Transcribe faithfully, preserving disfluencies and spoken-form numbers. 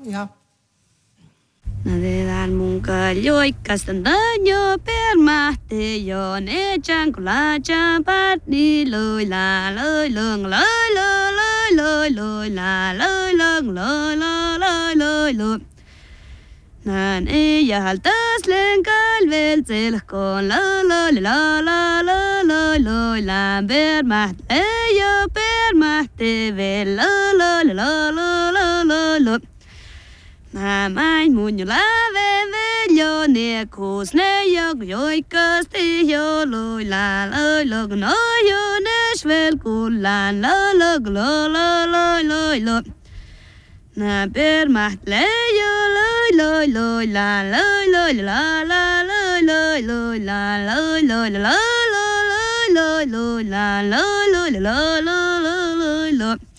ja. Nadedan munka joikastan daño permahte yo ne chankula champat ni loy la loy lung loy loy loy loy loy la loy lung loy loy loy loy loy nan ella altas len calvel zel con la la la la la la la la permaht yo permahte vel la la la la la la la Nam ai mun la ve ve yo ne kus ne yo yo kasti yo lo la lo lo no yo ne svel kul la lo lo lo lo lo lo lo na per ma le yo lo lo lo la lo lo la la lo lo lo la lo lo lo lo lo lo la lo lo lo lo lo lo